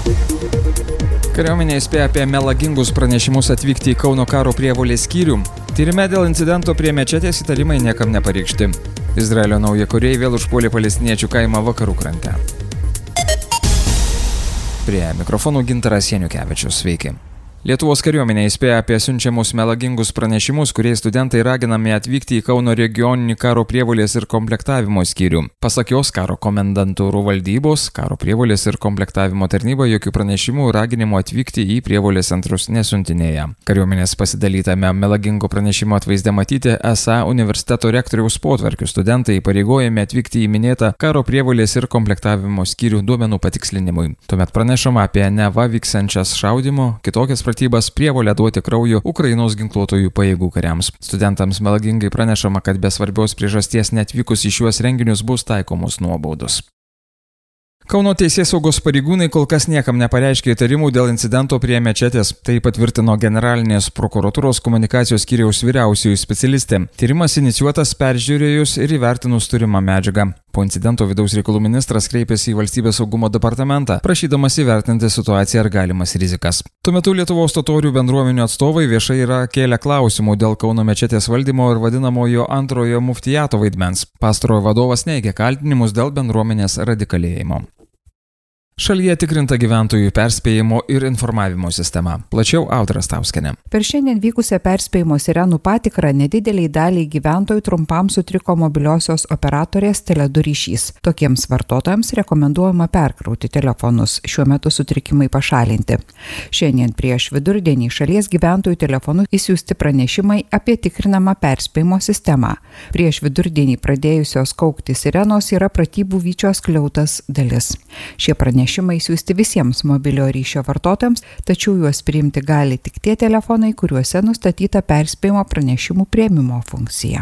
Kariuomenė įspėja apie melagingus pranešimus atvykti į Kauno karo prievolės skyrių. Tyrime dėl incidento prie mečetės įtarimai niekam nepareikšti. Izraelio naujakuriai vėl užpuolė palestiniečių kaimą Vakarų krante. Prie mikrofonų Gintaras Janiukevičius. Sveiki. Lietuvos kariuomenė įspėja apie siunčiamus melagingus pranešimus, kuriais studentai raginami atvykti į Kauno regioninį karo prievolės ir komplektavimo skyrių. Pasak jos, karo komendantūrų valdybos, karo prievolės ir komplektavimo tarnyba jokių pranešimų raginimų atvykti į prievolės centrus nesiuntinėja. Kariuomenės pasidalytame melagingo pranešimo atvaizde matyti, esą universiteto rektoriaus potvarkių studentai įpareigojami atvykti į minėtą karo prievolės ir komplektavimo skyrių duomenų patikslinimui. Tuomet pranešama apie neva vyksančias šaudymo, kitokias pratybas, prievolę duoti kraujo Ukrainos ginkluotojų pajėgų kariams. Studentams melagingai pranešama, kad be svarbios priežasties neatvykus į šiuos renginius bus taikomos nuobaudos. Kauno teisėsaugos pareigūnai kol kas niekam nepareiškė įtarimų dėl incidento prie mečetės. Tai patvirtino generalinės prokuratūros komunikacijos skyriaus vyriausioji specialistė. Tyrimas inicijuotas peržiūrėjus ir įvertinus turimą medžiagą. Po incidento vidaus reikalų ministras kreipėsi į Valstybės saugumo departamentą, prašydamas įvertinti situaciją ir galimas rizikas. Tuo metu Lietuvos totorių bendruomenių atstovai viešai yra kėlę klausimų dėl Kauno mečetės valdymo ir vadinamojo antrojo muftijato vaidmens. Pastarojo vadovas neigia kaltinimus dėl bendruomenės radikalėjimo. Šalyje tikrinta gyventojų perspėjimo ir informavimo sistema. Plačiau Audra Stauskienė. Per šiandien vykusią perspėjimo sirenų patikrą nedideliai daliai gyventojų trumpam sutriko mobiliosios operatorės Tele2 ryšys. Tokiems vartotojams rekomenduojama perkrauti telefonus, šiuo metu sutrikimai pašalinti. Šiandien prieš vidurdienį šalies gyventojų telefonu įsiųsti pranešimai apie tikrinamą perspėjimo sistemą. Prieš vidurdienį pradėjusios kaukti sirenos yra pratybų Vyčios skliautas dalis. Šie pranešimai siųsti visiems mobiliojo ryšio vartotojams, tačiau juos priimti gali tik tie telefonai, kuriuose nustatyta perspėjimo pranešimų priėmimo funkcija.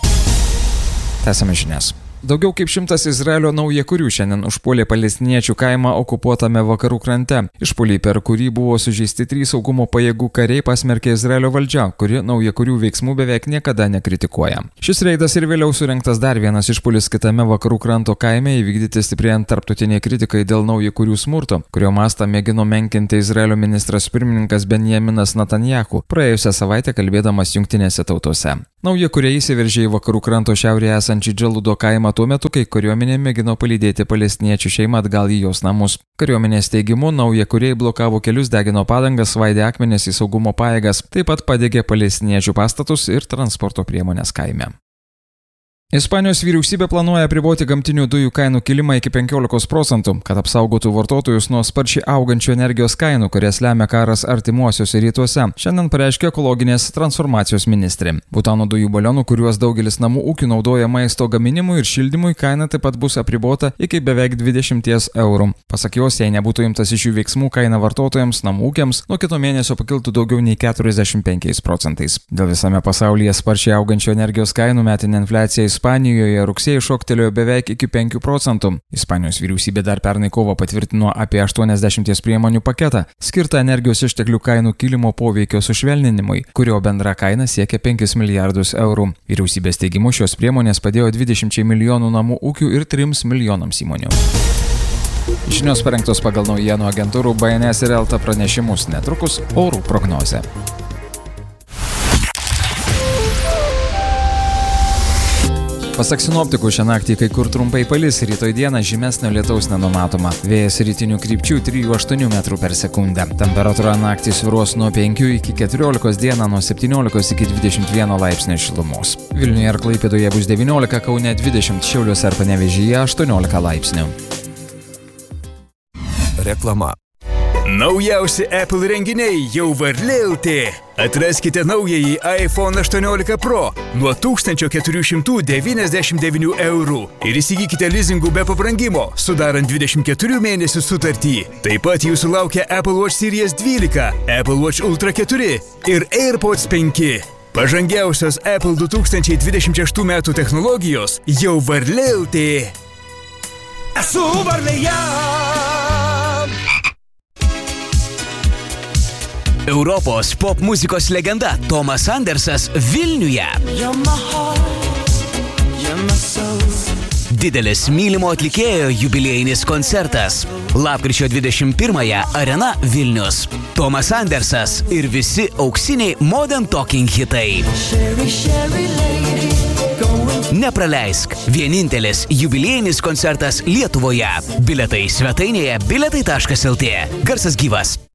Tęsiame žinias. Daugiau kaip 100 Izraelio naujakurių šiandien užpuolė palestiniečių kaimą okupuotame Vakarų krante. Išpuolį, per kurį buvo sužeisti 3 saugumo pajėgų kariai, pasmerkė Izraelio valdžia, kuri naujakurių veiksmų beveik niekada nekritikuoja. Šis reidas ir vėliau surengtas dar vienas išpuolis kitame Vakarų kranto kaime, įvykdyti stiprėjant tarptautiniai kritikai dėl naujakurių smurto, kurio mastą mėgino menkinti Izraelio ministras pirmininkas Benjaminas Netanyahu, praėjusią savaitę kalbėdamas Jungtinėse tautose. Naujakuriai įsiveržė į Vakarų kranto šiaurėje esantį Džaludo kaimą tuo metu, kai kariuomenė mėgino palydėti palestiniečių šeimą atgal į jos namus. Kariuomenės teigimu, naujakuriai blokavo kelius, degino padangas, svaidė akmenis į saugumo pajėgas, taip pat padegė palestiniečių pastatus ir transporto priemonės kaime. Ispanijos vyriausybė planuoja apriboti gamtinių dujų kainų kilimą iki 15%, kad apsaugotų vartotojus nuo sparčiai augančių energijos kainų, kurias lemia karas artimuosiuose rytuose. Šiandien pareiškė ekologinės transformacijos ministrė. Butano dujų balionų, kuriuos daugelis namų ūkių naudoja maisto gaminimui ir šildymui, kaina taip pat bus apribota iki beveik 20 eurų. Pasak jos, jei nebūtų imtas iš jų veiksmų, kaina vartotojams, namų ūkiams nuo kito mėnesio pakiltų daugiau nei 45%. Dėl visame pasaulyje sparčiai augančių energijos kainų metinė infliacija Ispanijoje rugsėjį šoktelėjo beveik iki 5%. Ispanijos vyriausybė dar pernai kovą patvirtino apie 80 priemonių paketą, skirtą energijos išteklių kainų kilimo poveikio sušvelninimui, kurio bendra kaina siekia 5 milijardus eurų. Vyriausybės teigimu šios priemonės padėjo 20 milijonų namų ūkių ir 3 milijonams įmonių. Žinios parengtos pagal naujienų agentūrų BNS ir LT pranešimus, netrukus orų prognozė. Pasak sinoptikų, šią naktį kai kur trumpai palis, rytoj dieną žymesnio lietaus nenumatoma. Vėjas rytinių krypčių 3–8 metrų per sekundę. Temperatūra naktį svyruos nuo 5 iki 14, dieną nuo 17 iki 21 laipsnio šilumos. Vilniuje ir Klaipėdoje bus 19, Kaune 20, Šiauliuose ir Panevėžyje 18 laipsnių. Reklama. Naujausi Apple renginiai jau varlėlti. Atraskite naująjį iPhone 18 Pro nuo 1499 eurų ir įsigykite lizingų be pabrangimo, sudarant 24 mėnesių sutartį. Taip pat jūsų laukia Apple Watch Series 12, Apple Watch Ultra 4 ir AirPods 5. Pažangiausios Apple 2026 metų technologijos jau varlėlti. Esu varlėje. Europos pop muzikos legenda Tomas Andersas Vilniuje. Didelis mylimo atlikėjo jubiliejinis koncertas. Lapkričio 21-ąją Arena Vilnius. Tomas Andersas ir visi auksiniai Modern Talking hitai. Nepraleisk. Vienintelis jubiliejinis koncertas Lietuvoje. Bilietai svetainėje bilietai.lt. Garsas gyvas.